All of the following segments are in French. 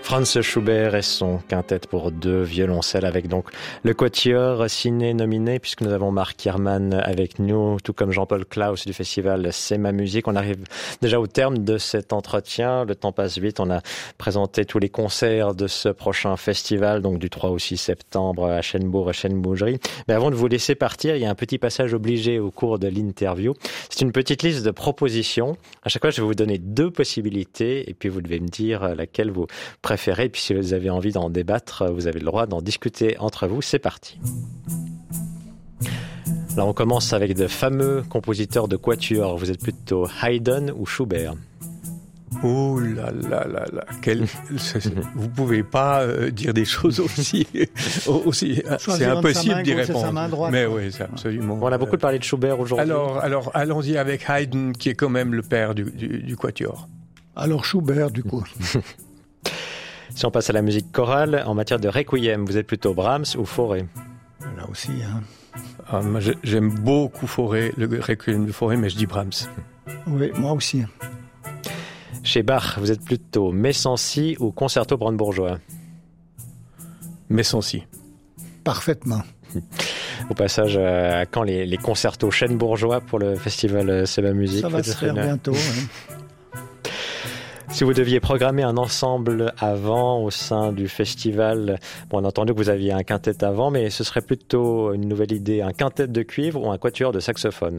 Franz Schubert et son quintet pour deux violoncelles avec donc le quatuor Ciné nominé, puisque nous avons Marc Hiermann avec nous, tout comme Jean-Paul Claus du festival C'est ma musique. On arrive déjà au terme de cet entretien. Le temps passe vite. On a présenté tous les concerts de ce prochain festival, donc du 3 au 6 septembre à Chênebourg et Chêne-Bougerie. Mais avant de vous laisser partir, il y a un petit passage obligé au cours de l'interview. C'est une petite liste de propositions. À chaque fois, je vais vous donner deux possibilités et puis vous devez me dire laquelle vous préférez. Et puis si vous avez envie d'en débattre, vous avez le droit d'en discuter entre vous. C'est parti. Là, on commence avec de fameux compositeurs de quatuor. Vous êtes plutôt Haydn ou Schubert? Oh là là là là, vous pouvez pas dire des choses aussi c'est impossible d'y répondre. Mais oui, c'est absolument. On a beaucoup parlé de Schubert aujourd'hui. Alors allons-y avec Haydn, qui est quand même le père du quatuor. Alors Schubert, du coup. Si on passe à la musique chorale, en matière de requiem, vous êtes plutôt Brahms ou Fauré? Là aussi, hein. Moi, j'aime beaucoup Fauré, le requiem de Fauré, mais je dis Brahms. Oui, moi aussi. Chez Bach, vous êtes plutôt Messancy ou concerto brandebourgeois? Messancy. Parfaitement. Au passage, à quand les concertos chêne-bourgeois pour le festival C'est ma musique? Ça va se faire bientôt. Hein. Si vous deviez programmer un ensemble avant au sein du festival, bon, on a entendu que vous aviez un quintet avant, mais ce serait plutôt une nouvelle idée, un quintet de cuivre ou un quatuor de saxophone?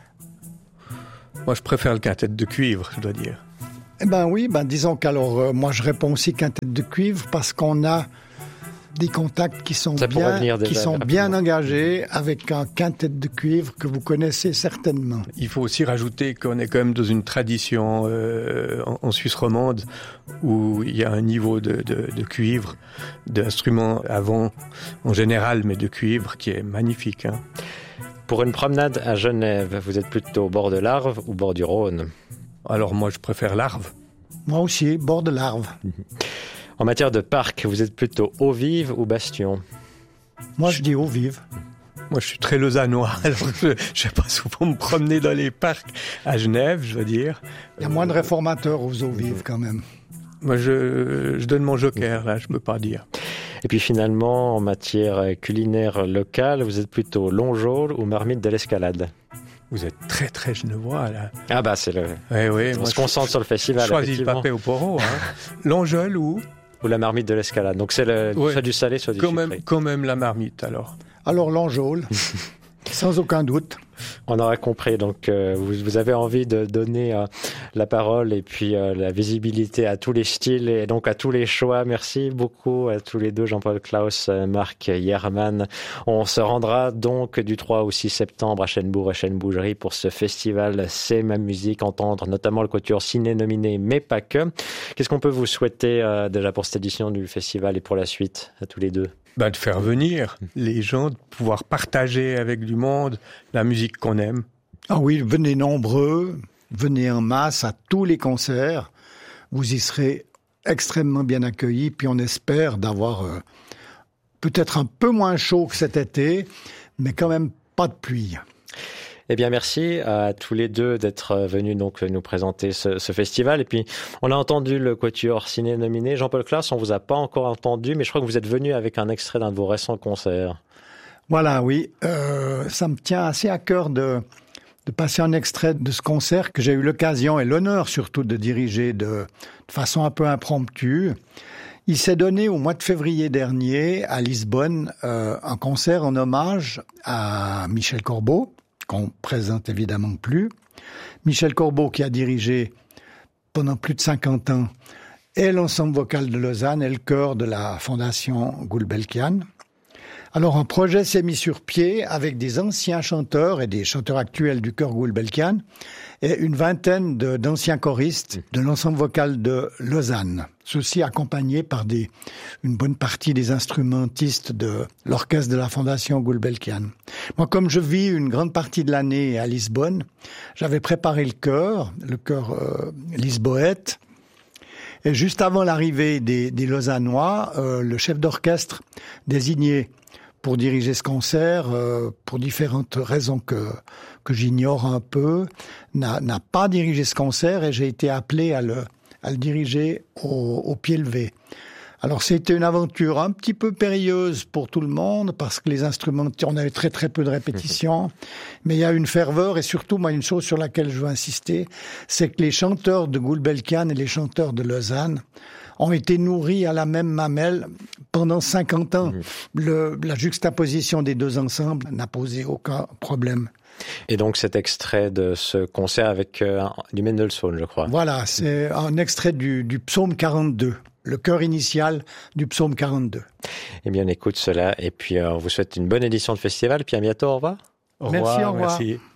Moi, je préfère le quintet de cuivre, je dois dire. Eh ben oui, disons qu'alors, moi je réponds aussi quintet de cuivre parce qu'on a des contacts qui sont bien engagés avec un quintet de cuivre que vous connaissez certainement. Il faut aussi rajouter qu'on est quand même dans une tradition en Suisse romande où il y a un niveau de cuivre, d'instruments avant en général, mais de cuivre qui est magnifique. Hein. Pour une promenade à Genève, vous êtes plutôt au bord de l'Arve ou bord du Rhône? Alors moi je préfère l'Arve. Moi aussi, bord de l'Arve. En matière de parc, vous êtes plutôt Eaux-Vives ou Bastion? Moi, je dis Eaux-Vives. Moi, je suis très lausannois, alors je ne vais pas souvent me promener dans les parcs à Genève, je veux dire. Il y a moins de réformateurs aux Eaux-Vives, quand même. Moi, je donne mon joker, là, je ne peux pas dire. Et puis finalement, en matière culinaire locale, vous êtes plutôt Longeol ou Marmite de l'Escalade? Vous êtes très très genevois là. Ah bah c'est le. Oui, on se concentre sur le festival. Choisis le papé au poireau. Hein. Longeol ou la Marmite de l'Escalade. Donc c'est soit du salé, soit du sucré. Quand même la Marmite alors. Alors Longeol, sans aucun doute. On aura compris. Donc vous avez envie de donner la parole et puis la visibilité à tous les styles et donc à tous les choix. Merci beaucoup à tous les deux, Jean-Paul Claus, Marc Hiermann. On se rendra donc du 3 au 6 septembre à Chênebourg et Chêne-Bougerie pour ce festival C'est ma musique, entendre notamment le quatuor Ciné nominé, mais pas que. Qu'est-ce qu'on peut vous souhaiter déjà pour cette édition du festival et pour la suite à tous les deux? De faire venir les gens, de pouvoir partager avec du monde la musique qu'on aime. Ah oui, venez nombreux, venez en masse à tous les concerts. Vous y serez extrêmement bien accueillis. Puis on espère d'avoir peut-être un peu moins chaud que cet été, mais quand même pas de pluie. Eh bien, merci à tous les deux d'être venus donc nous présenter ce festival. Et puis, on a entendu le quatuor Ciné nominé. Jean-Paul Claus, on vous a pas encore entendu, mais je crois que vous êtes venu avec un extrait d'un de vos récents concerts. Voilà, oui. Ça me tient assez à cœur de passer un extrait de ce concert que j'ai eu l'occasion et l'honneur surtout de diriger de façon un peu impromptue. Il s'est donné au mois de février dernier à Lisbonne un concert en hommage à Michel Corbeau, qu'on présente évidemment plus. Michel Corbeau qui a dirigé pendant plus de 50 ans et l'ensemble vocal de Lausanne et le chœur de la Fondation Gulbenkian. Alors un projet s'est mis sur pied avec des anciens chanteurs et des chanteurs actuels du chœur Gulbenkian et une vingtaine d'anciens choristes de l'ensemble vocal de Lausanne. Ceci accompagné par une bonne partie des instrumentistes de l'orchestre de la Fondation Gulbenkian. Moi, comme je vis une grande partie de l'année à Lisbonne, j'avais préparé le chœur lisboète. Et juste avant l'arrivée des Lausannois, le chef d'orchestre désigné pour diriger ce concert, pour différentes raisons que j'ignore un peu, n'a pas dirigé ce concert et j'ai été appelé à le à le diriger au pied levé. Alors c'était une aventure un petit peu périlleuse pour tout le monde parce que les instruments, on avait très très peu de répétitions, mais il y a une ferveur et surtout moi une chose sur laquelle je veux insister, c'est que les chanteurs de Gulbenkian et les chanteurs de Lausanne ont été nourris à la même mamelle pendant 50 ans. La juxtaposition des deux ensembles n'a posé aucun problème. Et donc cet extrait de ce concert avec du Mendelssohn, je crois. Voilà, c'est un extrait du psaume 42. Le chœur initial du psaume 42. Eh bien, on écoute cela et puis on vous souhaite une bonne édition de festival. Puis à bientôt, au revoir. Au revoir, Merci, au revoir. Merci.